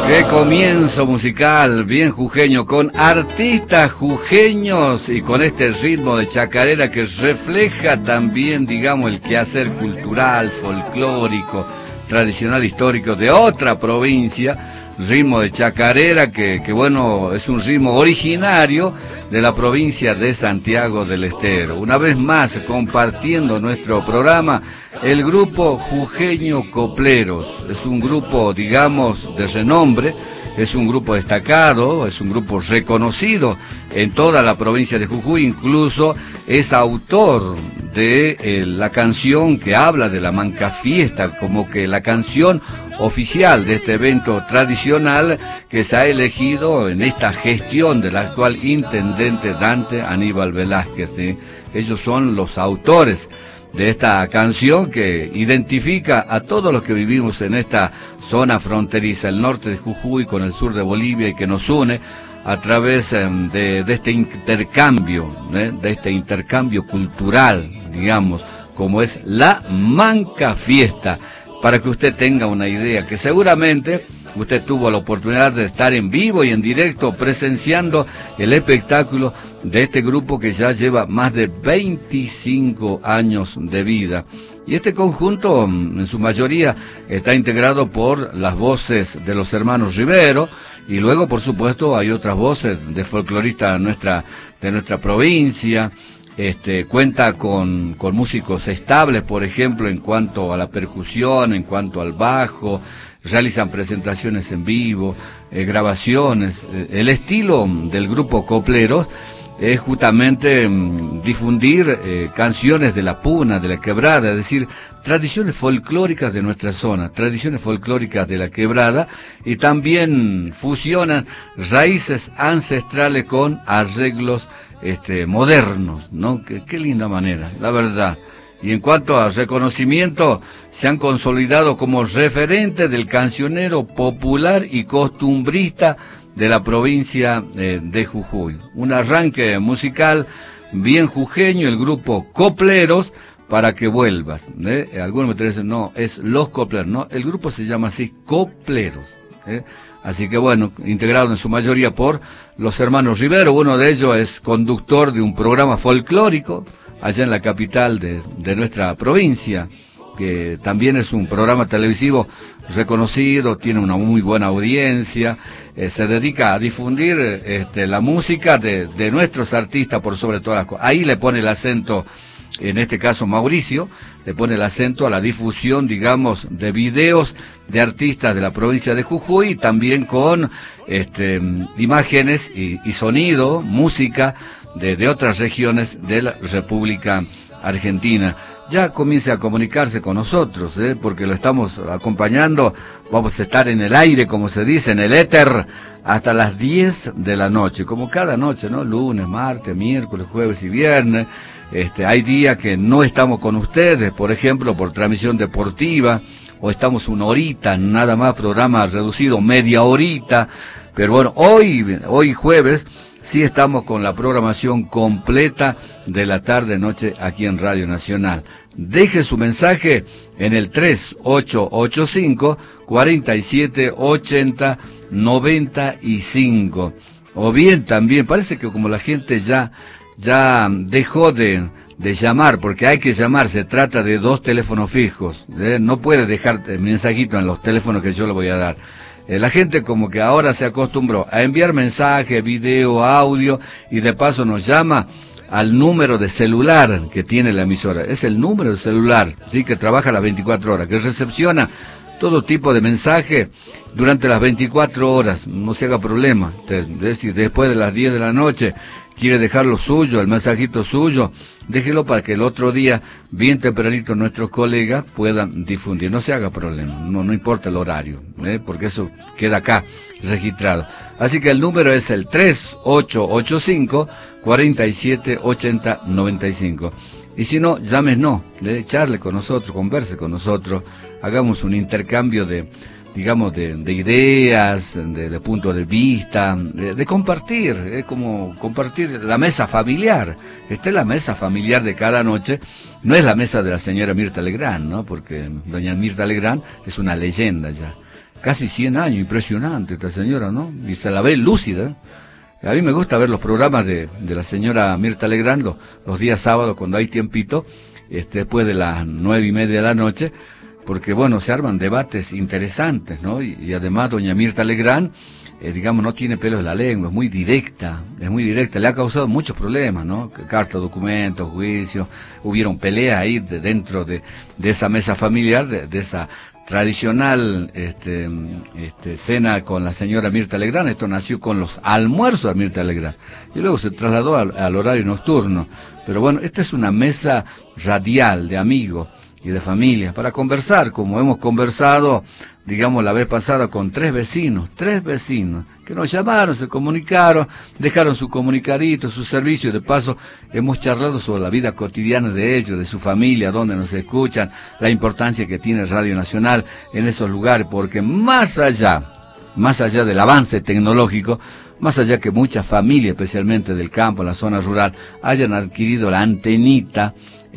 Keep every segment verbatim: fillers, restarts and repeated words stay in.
Qué comienzo musical, bien jujeño, con artistas jujeños y con este ritmo de chacarera que refleja también, digamos, el quehacer cultural, folclórico, tradicional, histórico de otra provincia. Ritmo de chacarera que, que bueno, es un ritmo originario de la provincia de Santiago del Estero. Una vez más, compartiendo nuestro programa, el grupo Jujeño Copleros. Es un grupo, digamos, de renombre, es un grupo destacado, es un grupo reconocido en toda la provincia de Jujuy, incluso es autor de eh, la canción que habla de la Manca Fiesta, como que la canción oficial de este evento tradicional que se ha elegido en esta gestión del actual intendente Dante Aníbal Velázquez, ¿sí? Ellos son los autores de esta canción que identifica a todos los que vivimos en esta zona fronteriza, el norte de Jujuy con el sur de Bolivia, y que nos une a través eh, de, de este intercambio, ¿eh? de este intercambio cultural, digamos, como es la Manca Fiesta. Para que usted tenga una idea, que seguramente usted tuvo la oportunidad de estar en vivo y en directo presenciando el espectáculo de este grupo que ya lleva más de veinticinco años de vida. Y este conjunto, en su mayoría, está integrado por las voces de los hermanos Rivero, y luego, por supuesto, hay otras voces de folcloristas nuestra, de nuestra provincia. Este, cuenta con, con músicos estables, por ejemplo, en cuanto a la percusión, en cuanto al bajo, realizan presentaciones en vivo, eh, grabaciones. Eh, el estilo del grupo Copleros es justamente mm, difundir eh, canciones de la puna, de la quebrada, es decir, tradiciones folclóricas de nuestra zona, tradiciones folclóricas de la quebrada, y también fusionan raíces ancestrales con arreglos este modernos, ¿no? Qué, qué linda manera, la verdad. Y en cuanto a reconocimiento, se han consolidado como referentes del cancionero popular y costumbrista de la provincia eh, de Jujuy. Un arranque musical bien jujeño, el grupo Copleros, para que vuelvas, ¿eh? Algunos me dicen, no, es los Copleros, no, el grupo se llama así, Copleros, ¿eh? Así que bueno, integrado en su mayoría por los hermanos Rivero. Uno de ellos es conductor de un programa folclórico allá en la capital de, de nuestra provincia, que también es un programa televisivo reconocido, tiene una muy buena audiencia, eh, se dedica a difundir este, la música de, de nuestros artistas por sobre todas las cosas. Ahí le pone el acento, en este caso Mauricio, le pone el acento a la difusión, digamos, de videos de artistas de la provincia de Jujuy, también con este, imágenes y, y sonido, música de, de otras regiones de la República Argentina. Ya comience a comunicarse con nosotros, ¿eh? Porque lo estamos acompañando. Vamos a estar en el aire, como se dice, en el éter, hasta las diez de la noche, como cada noche, ¿no? Lunes, martes, miércoles, jueves y viernes. Este, hay días que no estamos con ustedes, por ejemplo, por transmisión deportiva, o estamos una horita, nada más, programa reducido, media horita. Pero bueno, hoy, hoy jueves, sí estamos con la programación completa de la tarde-noche aquí en Radio Nacional. Deje su mensaje en el tres ocho ocho cinco, cuatro siete ocho cero, nueve cinco. O bien también, parece que como la gente ya, ya dejó de, de llamar, porque hay que llamar, se trata de dos teléfonos fijos, ¿eh? No puede dejar mensajito en los teléfonos que yo le voy a dar. Eh, la gente como que ahora se acostumbró a enviar mensaje, video, audio, y de paso nos llama al número de celular que tiene la emisora. Es el número de celular, sí, que trabaja las veinticuatro horas, que recepciona todo tipo de mensaje durante las veinticuatro horas, no se haga problema. Es decir, después de las diez de la noche quiere dejar lo suyo, el mensajito suyo, déjelo para que el otro día, bien tempranito, nuestros colegas puedan difundir. No se haga problema, no, no importa el horario, ¿eh? Porque eso queda acá registrado. Así que el número es el tres ocho ocho cinco, cuatro siete ocho cero, nueve cinco. Y si no, llámenos, ¿eh? Charle con nosotros, converse con nosotros, hagamos un intercambio de, digamos, de, de ideas, de, de puntos de vista, de, de compartir, es como compartir la mesa familiar. Esta es la mesa familiar de cada noche, no es la mesa de la señora Mirta Legrand, ¿no? Porque doña Mirta Legrand es una leyenda ya. casi cien años, impresionante esta señora, ¿no? Y se la ve lúcida. A mí me gusta ver los programas de, de la señora Mirta Legrand los, los días sábados cuando hay tiempito, este, después de las nueve y media de la noche, porque bueno, se arman debates interesantes, ¿no? Y, y además doña Mirta Legrand, eh, digamos, no tiene pelos en la lengua, es muy directa, es muy directa, le ha causado muchos problemas, ¿no? Cartas, documentos, juicios, hubieron peleas ahí de, dentro de, de esa mesa familiar, de, de esa tradicional este, este, cena con la señora Mirta Legrand. Esto nació con los almuerzos de Mirta Legrand y luego se trasladó al, al horario nocturno. Pero bueno, esta es una mesa radial de amigos y de familia para conversar, como hemos conversado, digamos, la vez pasada con tres vecinos, tres vecinos que nos llamaron, se comunicaron, dejaron su comunicadito, su servicio, y de paso hemos charlado sobre la vida cotidiana de ellos, de su familia, donde nos escuchan, la importancia que tiene Radio Nacional en esos lugares, porque más allá, más allá del avance tecnológico, más allá que muchas familias, especialmente del campo, en la zona rural, hayan adquirido la antenita,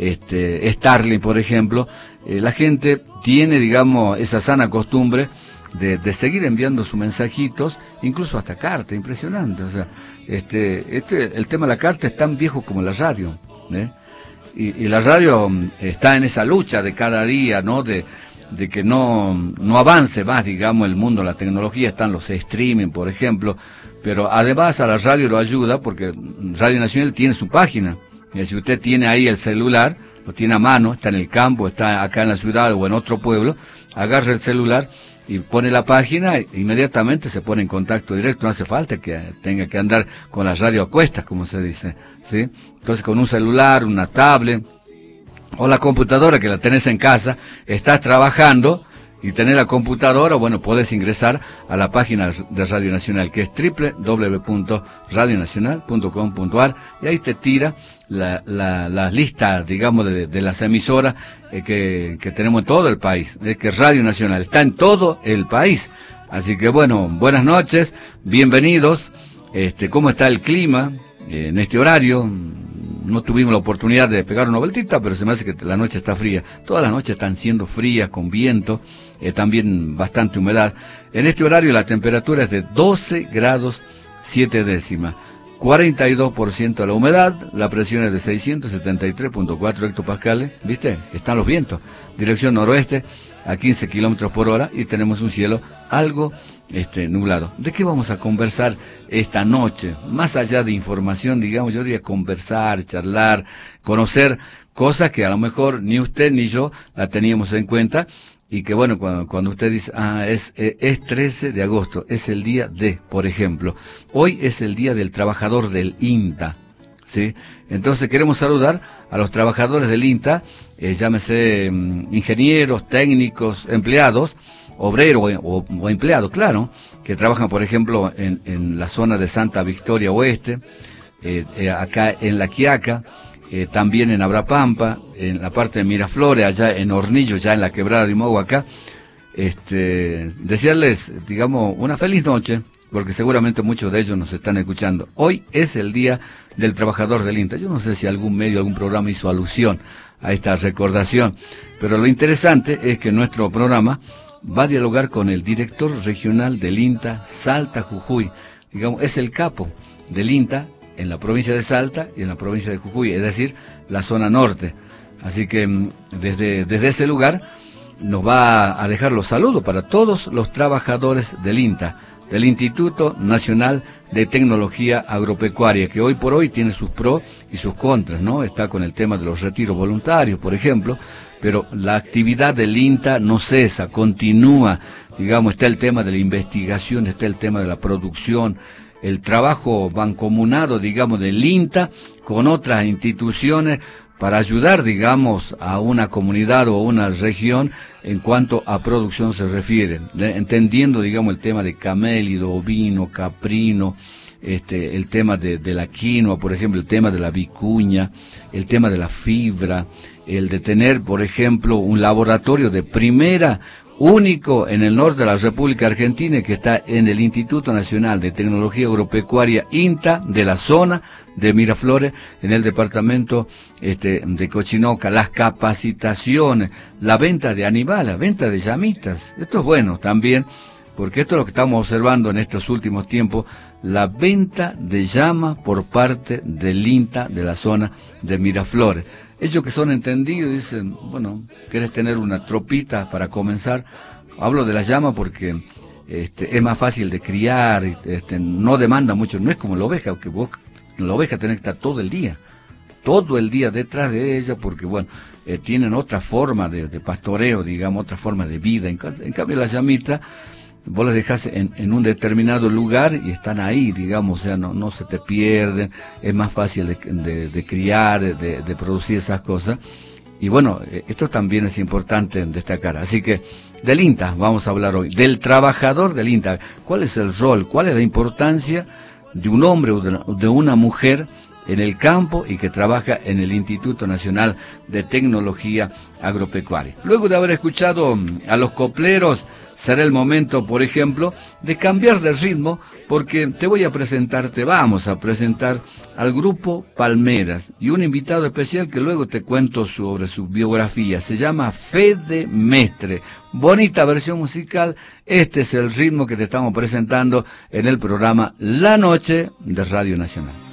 este, Starlink, por ejemplo, eh, la gente tiene, digamos, esa sana costumbre de, de seguir enviando sus mensajitos, incluso hasta cartas, impresionante. O sea, este, este, el tema de la carta es tan viejo como la radio, ¿eh? Y, y la radio está en esa lucha de cada día, ¿no? De, de que no, no avance más, digamos, el mundo, la tecnología, están los streaming, por ejemplo, pero además a la radio lo ayuda porque Radio Nacional tiene su página. Y si usted tiene ahí el celular, lo tiene a mano, está en el campo, está acá en la ciudad o en otro pueblo, agarra el celular y pone la página e inmediatamente se pone en contacto directo. No hace falta que tenga que andar con la radio a cuestas, como se dice, ¿sí? Entonces con un celular, una tablet o la computadora que la tenés en casa, estás trabajando y tenés la computadora, bueno, podés ingresar a la página de Radio Nacional, que es doble u doble u doble u punto radio nacional punto com punto a r, y ahí te tira la, la, la lista, digamos, de, de las emisoras eh, que, que tenemos en todo el país. Es que Radio Nacional está en todo el país. Así que bueno, buenas noches, bienvenidos. Este, ¿cómo está el clima eh, en este horario? No tuvimos la oportunidad de pegar una vueltita, pero se me hace que la noche está fría. Todas las noches están siendo frías, con viento, eh, también bastante humedad. En este horario la temperatura es de doce grados siete décimas, cuarenta y dos por ciento de la humedad, la presión es de seiscientos setenta y tres punto cuatro hectopascales, ¿viste? Están los vientos, dirección noroeste a quince kilómetros por hora, y tenemos un cielo algo este nublado. ¿De qué vamos a conversar esta noche? Más allá de información, digamos, yo diría conversar, charlar, conocer cosas que a lo mejor ni usted ni yo la teníamos en cuenta, y que bueno, cuando, cuando usted dice, ah, es, es trece de agosto, es el día de, por ejemplo, hoy es el día del trabajador del INTA, ¿sí? Entonces queremos saludar a los trabajadores del INTA, eh, llámese um, ingenieros, técnicos, empleados, obreros o, o empleados, claro, que trabajan, por ejemplo, en, en la zona de Santa Victoria Oeste, eh, eh, acá en La Quiaca, eh, también en Abrapampa, en la parte de Miraflores, allá en Hornillo, ya en la quebrada de Humahuaca. Este, desearles, digamos, una feliz noche, porque seguramente muchos de ellos nos están escuchando. Hoy es el Día del Trabajador del INTA. Yo no sé si algún medio, algún programa hizo alusión a esta recordación, pero lo interesante es que nuestro programa va a dialogar con el director regional del INTA Salta Jujuy. Digamos, es el capo del INTA en la provincia de Salta y en la provincia de Jujuy, es decir, la zona norte. Así que desde, desde ese lugar nos va a dejar los saludos para todos los trabajadores del INTA, del Instituto Nacional de Tecnología Agropecuaria, que hoy por hoy tiene sus pros y sus contras, ¿no? Está con el tema de los retiros voluntarios, por ejemplo, pero la actividad del INTA no cesa, continúa, digamos, está el tema de la investigación, está el tema de la producción, el trabajo mancomunado, digamos, del INTA con otras instituciones para ayudar, digamos, a una comunidad o a una región en cuanto a producción se refiere, entendiendo, digamos, el tema de camélido, ovino, caprino, este, el tema de, de la quinoa, por ejemplo, el tema de la vicuña, el tema de la fibra, el de tener, por ejemplo, un laboratorio de primera, único en el norte de la República Argentina, que está en el Instituto Nacional de Tecnología Agropecuaria INTA de la zona de Miraflores, en el departamento este, de Cochinoca, las capacitaciones, la venta de animales, la venta de llamitas. Esto es bueno también porque esto es lo que estamos observando en estos últimos tiempos, la venta de llama por parte del INTA de la zona de Miraflores. Ellos que son entendidos dicen, bueno, ¿quieres tener una tropita para comenzar? Hablo de la llama porque este, es más fácil de criar, este, no demanda mucho, no es como la oveja, que vos, la oveja tenés que estar todo el día, todo el día detrás de ella, porque bueno, eh, tienen otra forma de, de pastoreo, digamos, otra forma de vida. En, en cambio la llamita, vos las dejás en, en un determinado lugar y están ahí, digamos, o sea, no, no se te pierden, es más fácil de, de, de criar, de, de producir esas cosas. Y bueno, esto también es importante destacar. Así que del INTA vamos a hablar hoy, del trabajador del INTA. ¿Cuál es el rol? ¿Cuál es la importancia de un hombre o de una mujer en el campo y que trabaja en el Instituto Nacional de Tecnología Agropecuaria? Luego de haber escuchado a los copleros, será el momento, por ejemplo, de cambiar de ritmo, porque te voy a presentar, te vamos a presentar al grupo Palmeras y un invitado especial que luego te cuento sobre su biografía. Se llama Fede Mestre. Bonita versión musical. Este es el ritmo que te estamos presentando en el programa La Noche de Radio Nacional.